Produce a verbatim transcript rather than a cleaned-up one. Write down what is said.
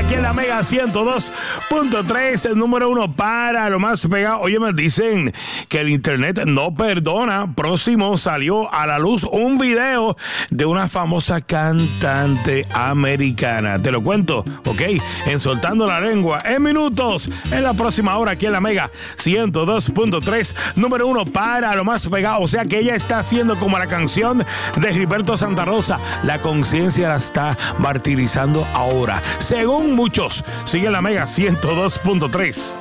aquí en la Mega ciento dos punto tres, el número uno para lo más pegado. Oye, me dicen que el internet no perdona. Próximo salió a la luz un video de una famosa cantante americana. Te lo cuento, ok, en Soltando la Lengua, en minutos, en la próxima hora aquí en la Mega ciento dos punto tres, número uno para lo más pegado. O sea que ella está haciendo como la canción de Gilberto Santa Rosa, la conciencia la está martirizando ahora, según muchos. Sigue la Mega ciento dos punto tres.